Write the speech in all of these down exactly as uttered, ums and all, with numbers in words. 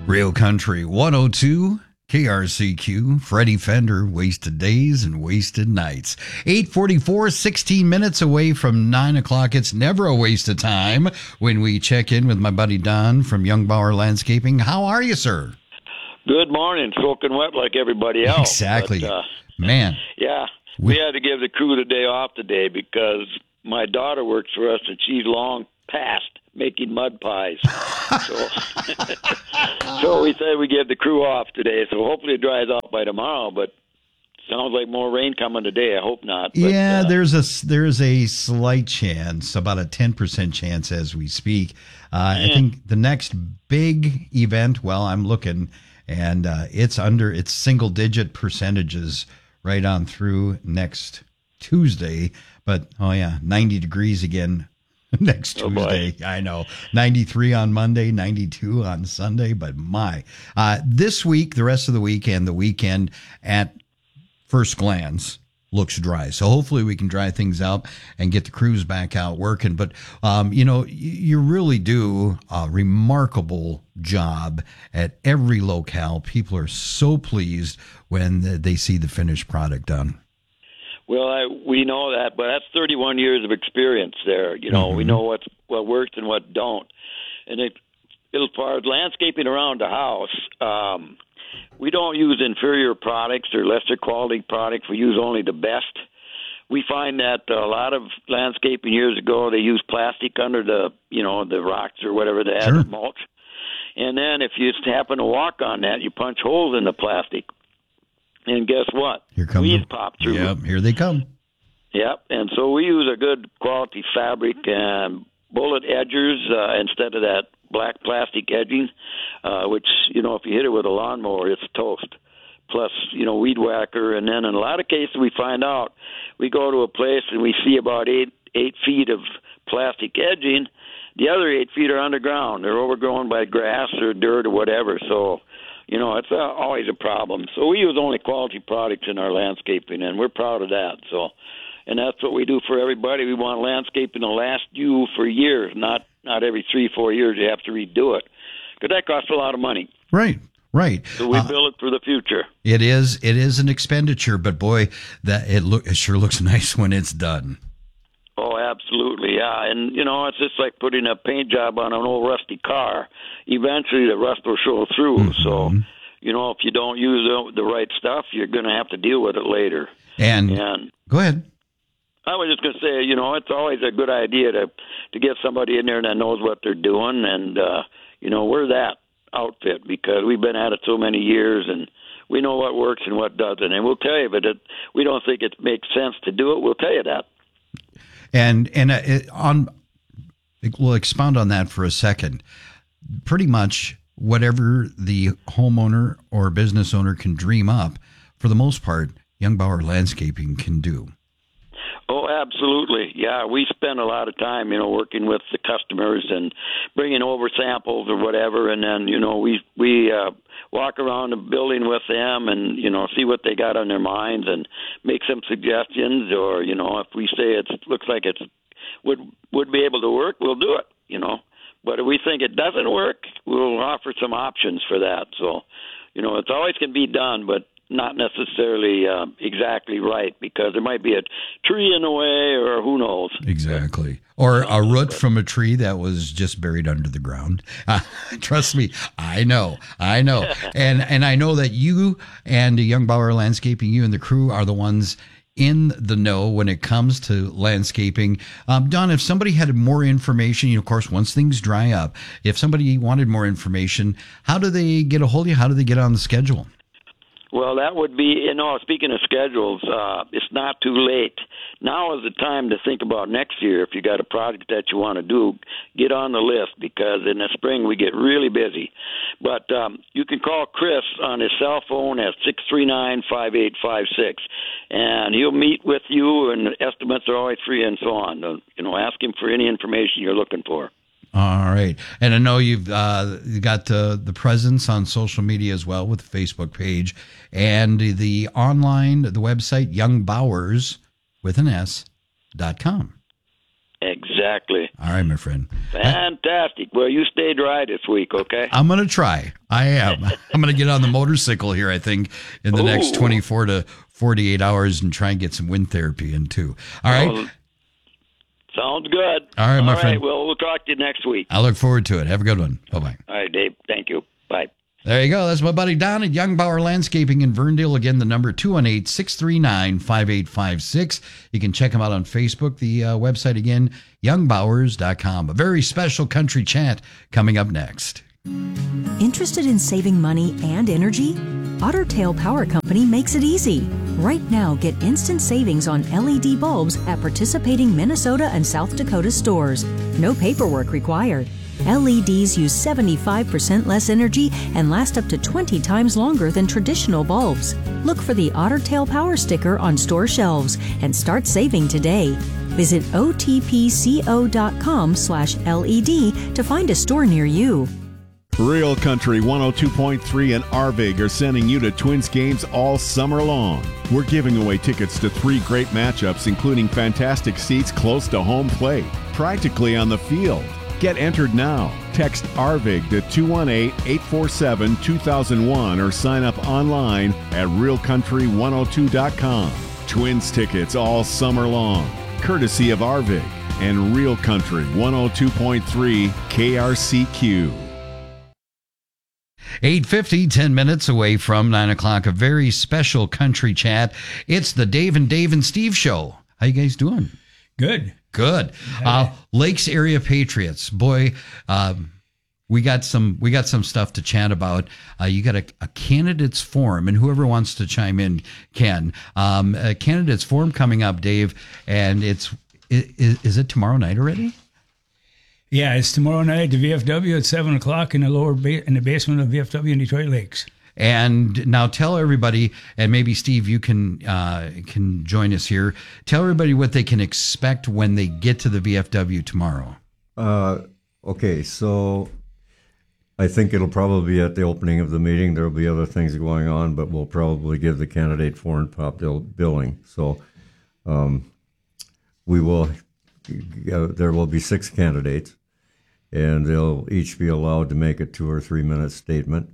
Real Country one oh two K R C Q. Freddie Fender, Wasted Days and Wasted Nights. eight forty-four, sixteen minutes away from nine o'clock. It's never a waste of time when we check in with my buddy Don from Young Bauer Landscaping. How are you, sir? Good morning. Soaking wet like everybody else. Exactly. But, uh, Man. Yeah. We had to give the crew the day off today because my daughter works for us and she's long past making mud pies. so, so we said we give the crew off today. So hopefully it dries out by tomorrow, but sounds like more rain coming today. I hope not. But, yeah, uh, there's a there's a slight chance, about a ten percent chance as we speak. Uh, yeah. I think the next big event, well, I'm looking, and uh, it's under it's single digit percentages right on through next Tuesday. But oh yeah, ninety degrees again next Tuesday. Oh, I know. ninety-three on Monday, ninety-two on Sunday. But my, uh, this week, the rest of the week and the weekend at first glance looks dry. So hopefully we can dry things out and get the crews back out working. But, um, you know, you really do a remarkable job at every locale. People are so pleased when they see the finished product done. Well, I, we know that, but that's thirty-one years of experience there. You know, mm-hmm. we know what what works and what don't. And it, as far as landscaping around the house, um, we don't use inferior products or lesser quality products. We use only the best. We find that a lot of landscaping years ago, they used plastic under the, you know, the rocks or whatever they had sure. to mulch. And then if you just happen to walk on that, you punch holes in the plastic. And guess what? Here comes Weeds the, pop through. Yep, here they come. Yep, and so we use a good quality fabric and bullet edgers uh, instead of that black plastic edging, uh, which, you know, if you hit it with a lawnmower, it's toast. Plus, you know, weed whacker. And then in a lot of cases we find out, we go to a place and we see about eight eight feet of plastic edging. The other eight feet are underground. They're overgrown by grass or dirt or whatever, so... You know, it's uh, always a problem. So we use only quality products in our landscaping, and we're proud of that. So, and that's what we do for everybody. We want landscaping to last you for years, not not every three, four years you have to redo it, because that costs a lot of money. Right, right. So we uh, build it for the future. It is it is an expenditure, but boy, that it look it sure looks nice when it's done. Oh, absolutely, yeah. And, you know, it's just like putting a paint job on an old rusty car. Eventually, the rust will show through. Mm-hmm. So, you know, if you don't use the, the right stuff, you're going to have to deal with it later. And, and go ahead. I was just going to say, you know, it's always a good idea to, to get somebody in there that knows what they're doing. And, uh, you know, we're that outfit because we've been at it so many years and we know what works and what doesn't. And we'll tell you, but it, we don't think it makes sense to do it. We'll tell you that. And and uh, it, on, we'll expound on that for a second. Pretty much whatever the homeowner or business owner can dream up, for the most part, Young Bauer Landscaping can do. Oh, absolutely. Yeah, we spend a lot of time, you know, working with the customers and bringing over samples or whatever, and then, you know, we we uh, walk around the building with them and, you know, see what they got on their minds and make some suggestions, or, you know, if we say it looks like it would would be able to work, we'll do it, you know. But if we think it doesn't work, we'll offer some options for that. So, you know, it's always can be done, but not necessarily uh, exactly right, because there might be a tree in the way or who knows. Exactly. Or a root from a tree that was just buried under the ground. Uh, trust me, I know. I know. and and I know that you and Young Bauer Landscaping, you and the crew are the ones in the know when it comes to landscaping. Um, Don, if somebody had more information, you know, of course, once things dry up, if somebody wanted more information, how do they get a hold of you? How do they get on the schedule? Well, that would be, you know, speaking of schedules, uh, it's not too late. Now is the time to think about next year. If you got a project that you want to do, get on the list, because in the spring we get really busy. But um, you can call Chris on his cell phone at six three nine, five eight five six, and he'll meet with you, and estimates are always free and so on. You know, ask him for any information you're looking for. All right. And I know you've uh, you got uh, the presence on social media as well with the Facebook page and the online, the website, young bowers with an S, dot com. Exactly. exactly. All right, my friend. Fantastic. Well, you stay dry this week, okay? I'm going to try. I am. I'm going to get on the motorcycle here, I think, in the Ooh. next twenty-four to forty-eight hours and try and get some wind therapy in, too. All right. Well, sounds good. All right, my All friend. Right, well, we'll talk to you next week. I look forward to it. Have a good one. Bye-bye. All right, Dave. Thank you. Bye. There you go. That's my buddy Don at Young Bauer Landscaping in Verndale. Again, the number two one eight, six three nine, five eight five six. You can check him out on Facebook. The uh, website again, young bowers dot com. A very special country chat coming up next. Interested in saving money and energy? Otter Tail Power Company makes it easy. Right now, get instant savings on L E D bulbs at participating Minnesota and South Dakota stores. No paperwork required. L E Ds use seventy-five percent less energy and last up to twenty times longer than traditional bulbs. Look for the Otter Tail Power sticker on store shelves and start saving today. Visit O T P C O dot com slash L E D to find a store near you. Real Country one oh two point three and Arvig are sending you to Twins games all summer long. We're giving away tickets to three great matchups, including fantastic seats close to home plate, practically on the field. Get entered now. Text Arvig to two one eight, eight four seven, two thousand one or sign up online at real country one oh two dot com. Twins tickets all summer long, courtesy of Arvig and Real Country one oh two point three K R C Q. eight fifty, ten minutes away from nine o'clock, a very special country chat. It's the Dave and Dave and Steve show. How you guys doing? Good. Good. Uh, Lakes Area Patriots. Boy, um, we got some we got some stuff to chat about. Uh, you got a, a candidates forum, and whoever wants to chime in can. Um, a candidates forum coming up, Dave, and it's is, is it tomorrow night already? Yeah, it's tomorrow night at the V F W at seven o'clock in the lower ba- in the basement of V F W in Detroit Lakes. And now tell everybody, and maybe Steve, you can uh, can join us here. Tell everybody what they can expect when they get to the V F W tomorrow. Uh, okay, so I think it'll probably be at the opening of the meeting. There will be other things going on, but we'll probably give the candidate foreign pop billing. So um, we will. Uh, there will be six candidates, and they'll each be allowed to make a two or three minute statement.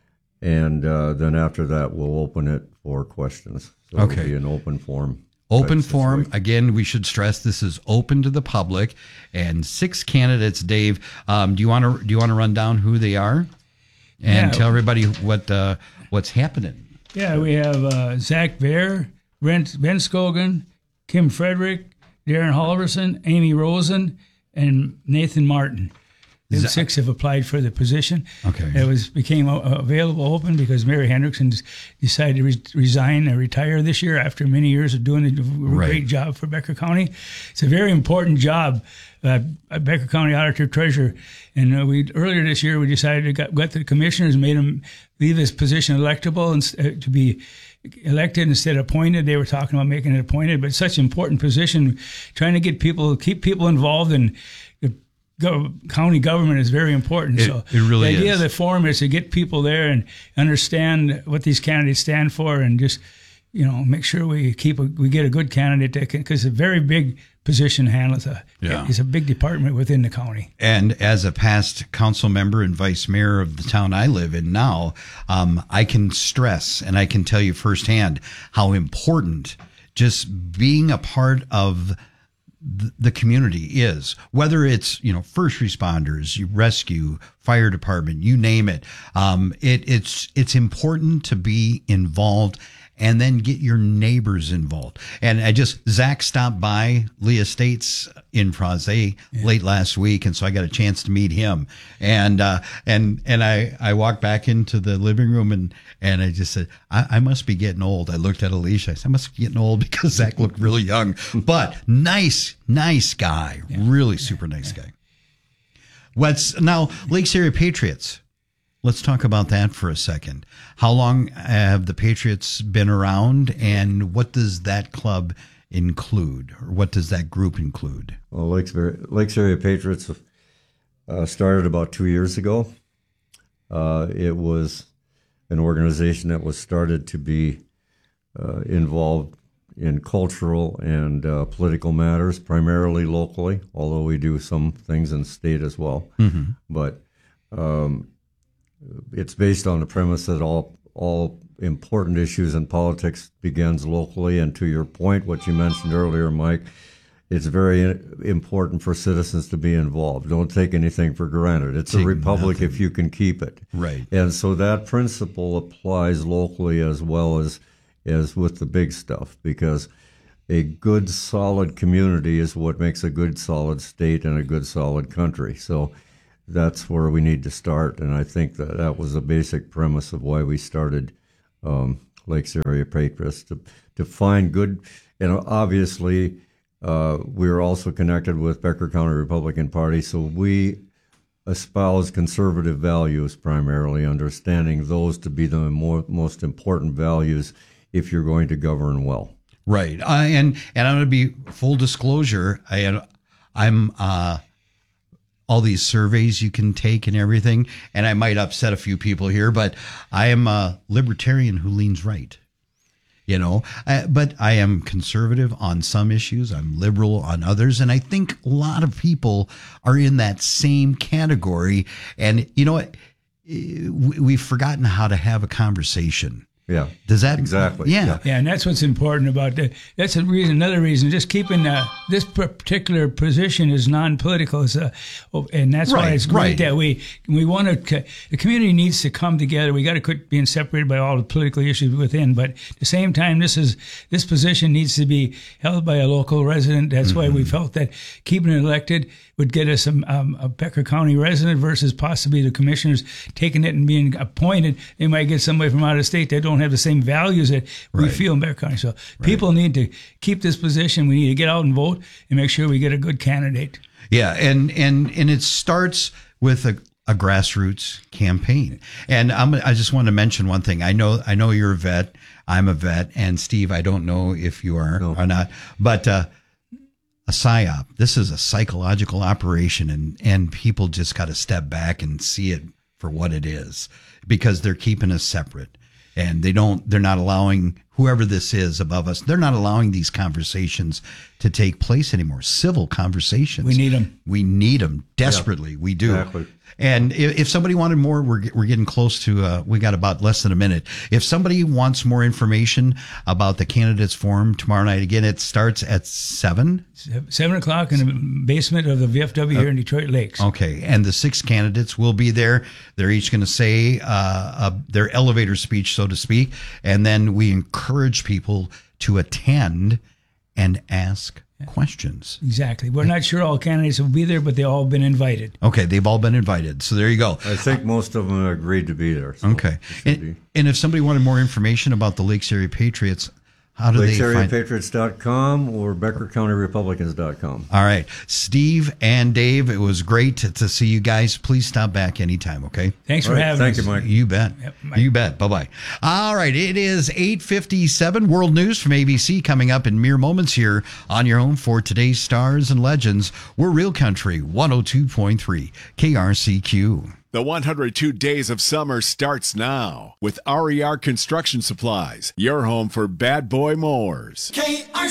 And uh, then after that, we'll open it for questions. So okay. It'll be an open forum. Open forum. Again, we should stress this is open to the public. And six candidates, Dave. Um, do you want to do you want to run down who they are and yeah. tell everybody what uh, what's happening? Yeah, we have uh, Zach Baer, Brent Ben Scogan, Kim Frederick, Darren Halverson, Amy Rosen, and Nathan Martin. The six have applied for the position. Okay. It was became uh, available open because Mary Hendrickson decided to re- resign and retire this year after many years of doing a right. great job for Becker County. It's a very important job. Uh, Becker County Auditor Treasurer, and uh, we earlier this year we decided to got, got the commissioners, made them leave this position electable and uh, to be elected instead of appointed. They were talking about making it appointed, but it's such an important position, trying to get people, keep people involved in Go, county government is very important. It, so it really the idea is. of the forum is to get people there and understand what these candidates stand for, and just you know make sure we keep a, we get a good candidate that can, because it's a very big position to handle. It's a yeah. it's a big department within the county. And as a past council member and vice mayor of the town I live in now, um, I can stress and I can tell you firsthand how important just being a part of the community is, whether it's, you know, first responders, you rescue, fire department, you name it. Um, it, it's, it's important to be involved and then get your neighbors involved. And I just, Zach stopped by Lee Estates in Fraze yeah. late last week. And so I got a chance to meet him. And, uh, and, and I, I walked back into the living room and, and I just said, I, I must be getting old. I looked at Alicia. I said, I must be getting old because Zach looked really young, but nice, nice guy, yeah. really super nice yeah. guy. What's now Lakes Area Patriots? Let's talk about that for a second. How long have the Patriots been around, and what does that club include, or what does that group include? Well, Lakes, Lakes Area Patriots uh, started about two years ago. Uh, it was an organization that was started to be uh, involved in cultural and uh, political matters, primarily locally, although we do some things in state as well. Mm-hmm. But um, it's based on the premise that all all important issues in politics begins locally. And to your point, what you mentioned earlier, Mike, it's very important for citizens to be involved. Don't take anything for granted. It's take a republic nothing. If you can keep it. Right. And so that principle applies locally as well as as with the big stuff, because a good, solid community is what makes a good, solid state and a good, solid country. So that's where we need to start. And I think that that was the basic premise of why we started um, Lakes Area Patriots, to, to find good, and obviously uh, we are also connected with Becker County Republican Party, so we espouse conservative values primarily, understanding those to be the more, most important values if you're going to govern well. Right. Uh, and, and I'm going to be full disclosure. I, I'm, uh, all these surveys you can take and everything, and I might upset a few people here, but I am a libertarian who leans right, you know, uh, but I am conservative on some issues. I'm liberal on others. And I think a lot of people are in that same category. And you know what? We've forgotten how to have a conversation. Yeah. Does that exactly? Yeah. yeah, yeah, and that's what's important about that. That's a reason. Another reason, just keeping uh, this particular position is non-political, is, uh, and that's right, why it's great right. that we we want to. The community needs to come together. We got to quit being separated by all the political issues within. But at the same time, this is this position needs to be held by a local resident. That's mm-hmm. why we felt that keeping it elected would get us a, um, a Becker County resident versus possibly the commissioners taking it and being appointed. They might get somebody from out of state that don't have the same values that we right. feel in Becker County. So right. people need to keep this position. We need to get out and vote and make sure we get a good candidate. Yeah, and and and it starts with a, a grassroots campaign. And I'm, I just want to mention one thing. I know I know you're a vet. I'm a vet, and Steve, I don't know if you are no. or not, but. Uh, A psyop. This is a psychological operation, and, and people just got to step back and see it for what it is, because they're keeping us separate, and they don't. They're not allowing whoever this is above us. They're not allowing these conversations to take place anymore. Civil conversations. We need them. We need them desperately. Yeah, we do. Exactly. And if, if somebody wanted more, we're we're getting close to. Uh, we got about less than a minute. If somebody wants more information about the candidates forum tomorrow night, again, it starts at seven. Seven o'clock in the basement of the V F W here in Detroit Lakes. Okay, and the six candidates will be there. They're each going to say uh, uh, their elevator speech, so to speak, and then we encourage people to attend and ask questions. Exactly. We're not sure all candidates will be there, but they've all been invited. Okay, they've all been invited. So there you go. I think most of them agreed to be there. So okay. And, and if somebody wanted more information about the Lakes Area Patriots, how do Lakes they Area find Patriots dot com or Becker County Republicans dot com. All right. Steve and Dave, it was great to, to see you guys. Please stop back anytime, okay? Thanks for right, having thank us. Thank you, Mike. You bet. Yep, Mike. You bet. Bye-bye. All right. It is eight fifty-seven. World News from A B C coming up in mere moments here on your home for today's stars and legends. We're Real Country one oh two point three K R C Q. The one hundred two Days of Summer starts now with R E R Construction Supplies, your home for bad boy mowers. K R